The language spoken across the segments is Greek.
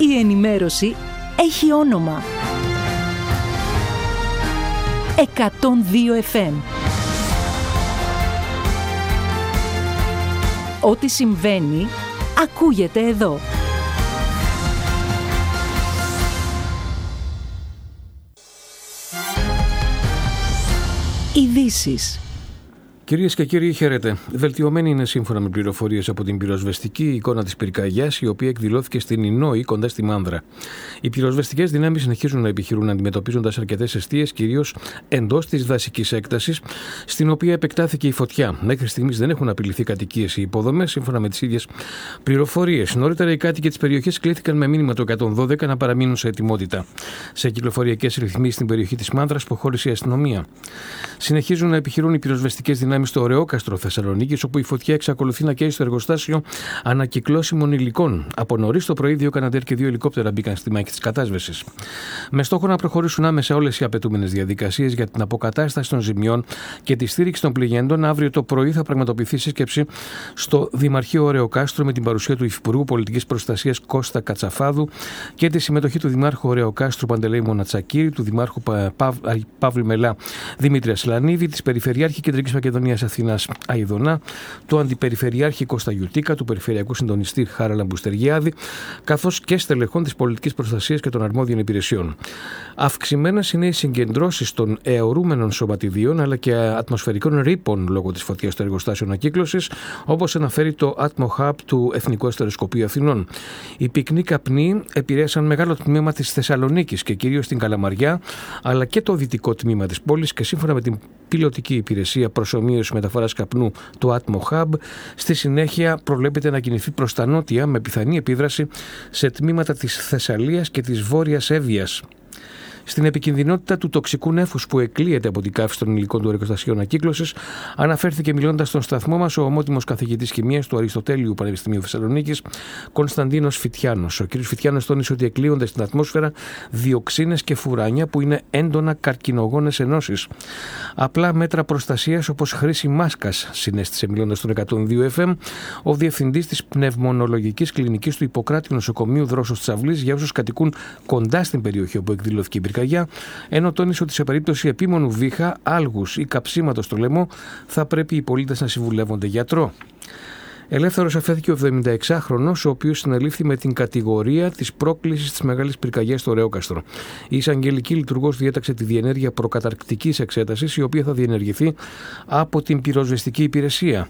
Η ενημέρωση έχει όνομα. 102 FM. Ό,τι συμβαίνει, ακούγεται εδώ. Ειδήσεις. Κυρίες και κύριοι, χαίρετε. Βελτιωμένη είναι σύμφωνα με πληροφορίες από την πυροσβεστική εικόνα της πυρκαγιάς, η οποία εκδηλώθηκε στην Ινόη, κοντά στη Μάνδρα. Οι πυροσβεστικές δυνάμεις συνεχίζουν να επιχειρούν αντιμετωπίζοντας αρκετές εστίες, κυρίως εντός της δασικής έκτασης, στην οποία επεκτάθηκε η φωτιά. Μέχρι στιγμής δεν έχουν απειληθεί κατοικίες ή υποδομές, σύμφωνα με τις ίδιες πληροφορίες. Νωρίτερα, οι κάτοικοι της περιοχής κλήθηκαν με μήνυμα το 112 να παραμείνουν σε ετοιμότητα. Σε κυκλοφοριακές ρυθμίσεις στην περιοχή της Μάνδρας προχώρησε η αστυνομία. Συνεχίζουν να επιχειρούν οι πυροσβεστικές δυνάμεις στο Ωρεόκαστρο Θεσσαλονίκης, όπου η φωτιά εξακολουθεί να καίει στο εργοστάσιο ανακυκλώσιμων υλικών. Από νωρίς το πρωί, 2 Καναντέρ και 2 ελικόπτερα μπήκαν στη μάχη της κατάσβεσης. Με στόχο να προχωρήσουν άμεσα όλες οι απαιτούμενες διαδικασίες για την αποκατάσταση των ζημιών και τη στήριξη των πληγέντων, αύριο το πρωί θα πραγματοποιηθεί σύσκεψη στο Δημαρχείο Ωρεοκάστρο με την παρουσία του Υφυπουργού Πολιτικής Προστασίας Κώστα Κατσαφάδου και τη συμμετοχή του Δημάρχου Ωρεοκάστρου Παντελέη Μονατσακύρη, του Δημάρχου Παύλη Μελά Δημήτρια Σλανίδη, της Περιφερειάρχη Κεντρικής Μακεδονίας Αθηνάς Αηδονά, του Αντιπεριφερειάρχη Κώστα Γιουτίκα, του Περιφερειακού Συντονιστή Χάρα Λαμπουστεργιάδη, καθώς και στελεχών της Πολιτικής Προστασίας και των αρμόδιων υπηρεσιών. Αυξημένες είναι οι συγκεντρώσεις των αιωρούμενων σωματιδίων αλλά και ατμοσφαιρικών ρήπων λόγω της φωτιάς στο εργοστάσιο ανακύκλωσης, όπως αναφέρει το Atmo Hub του Εθνικού Αστεροσκοπείου Αθηνών. Οι πυκνοί καπνοί επηρέασαν μεγάλο τμήμα της Θεσσαλονίκης και κυρίως την Καλαμαριά, αλλά και το δυτικό τμήμα της πόλης, και σύμφωνα με την πιλωτική υπηρεσία προσομοίωση μεταφοράς καπνού, το Atmo Hub, στη συνέχεια προβλέπεται να κινηθεί προς τα νότια με πιθανή επίδραση σε τμήματα της Θεσσαλίας και της Βόρειας Εύβοιας. Στην επικινδυνότητα του τοξικού νέφους που εκλείεται από την καύση των υλικών του εργοστασίου ανακύκλωσης, αναφέρθηκε μιλώντας στον σταθμό μας ο ομότιμος καθηγητής χημείας του Αριστοτέλειου Πανεπιστημίου Θεσσαλονίκης, Κωνσταντίνος Φιτιάνος. Ο κ. Φιτιάνος τόνισε ότι εκλείονται στην ατμόσφαιρα διοξίνες και φουράνια που είναι έντονα καρκινογόνες ενώσεις. Απλά μέτρα προστασίας όπως χρήση μάσκας, συνέστησε μιλώντας στον 102 FM ο διευθυντής της πνευμονολογικής κλινικής του Ιπποκράτη Νοσοκομείου Δρόσος Τσαβλής για όσους κατοικούν κοντά στην περιοχή όπου εκδηλώθηκε η πυρκαγιά, ενώ τόνισε ότι σε περίπτωση επίμονου βήχα, άλγους ή καψίματος στο λαιμό θα πρέπει οι πολίτες να συμβουλεύονται γιατρό. Ελεύθερος αφέθηκε ο 76χρονος, ο οποίος συνελήφθη με την κατηγορία της πρόκλησης της μεγάλης πυρκαγιάς στο Ωρεόκαστρο. Η εισαγγελική λειτουργός διέταξε τη διενέργεια προκαταρκτικής εξέτασης, η οποία θα διενεργηθεί από την πυροσβεστική υπηρεσία.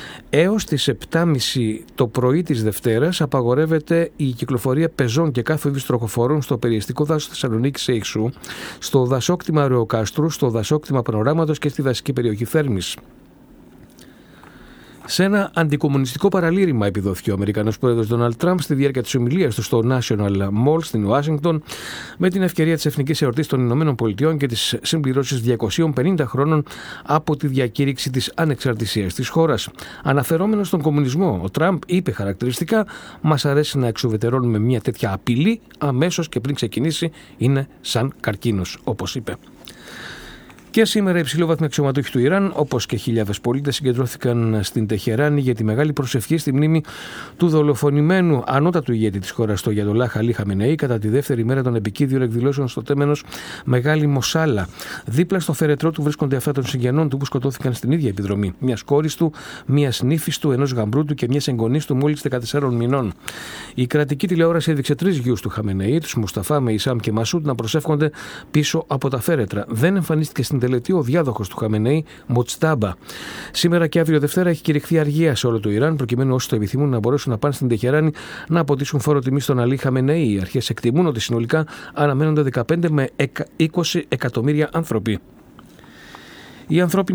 Έως τις 7.30 το πρωί της Δευτέρας απαγορεύεται η κυκλοφορία πεζών και κάθε είδους τροχοφόρων στο περιεστικό δάσος Θεσσαλονίκης Σέιξου, στο δασόκτημα Ωρεοκάστρου, στο δασόκτημα Πανοράματος και στη δασική περιοχή Θέρμης. Σε ένα αντικομμουνιστικό παραλήρημα επιδόθηκε ο Αμερικανός πρόεδρος Ντόναλντ Τραμπ στη διάρκεια της ομιλίας του στο National Mall στην Ουάσιγκτον, με την ευκαιρία της Εθνικής Εορτής των Ηνωμένων Πολιτειών και της συμπληρώσης 250 χρόνων από τη διακήρυξη της ανεξαρτησίας της χώρας. Αναφερόμενος στον κομμουνισμό, ο Τραμπ είπε χαρακτηριστικά: «Μας αρέσει να εξουδετερώνουμε μια τέτοια απειλή αμέσως και πριν ξεκινήσει, είναι σαν καρκίνος», όπως είπε. Και σήμερα οι υψηλόβαθμοι αξιωματούχοι του Ιράν, όπως και χιλιάδες πολίτες, συγκεντρώθηκαν στην Τεχεράνη για τη μεγάλη προσευχή στη μνήμη του δολοφονημένου ανώτατου ηγέτη της χώρας, το Αγιατολάχ Αλί Χαμενεή, κατά τη δεύτερη μέρα των επικίδιων εκδηλώσεων στο τέμενος Μεγάλη Μοσάλα. Δίπλα στο φερετρό του βρίσκονται αυτά των συγγενών του που σκοτώθηκαν στην ίδια επιδρομή. Μιας κόρης του, μιας νύφης του, ενός γαμπρού του και μιας εγγονής του μόλις 14 μηνών. Η κρατική τηλεόραση έδειξε 3 γιους του Χαμενεή, τους Μουσταφά, Μεϊσάμ και Μασούντ, να προσεύχονται πίσω από τα φέρετρα. Δεν εμφανίστηκε στην τελετή ο διάδοχος του Χαμενεή, Μοτστάμπα. Σήμερα και αύριο Δευτέρα έχει κηρυχθεί αργία σε όλο το Ιράν, προκειμένου όσοι το επιθυμούν να μπορέσουν να πάνε στην Τεχεράνη να αποτίσουν φόρο τιμή στον Αλί Χαμενεή. Οι αρχές εκτιμούν ότι συνολικά αναμένονται 15 με 20 εκατομμύρια άνθρωποι. Οι ανθρώπινοι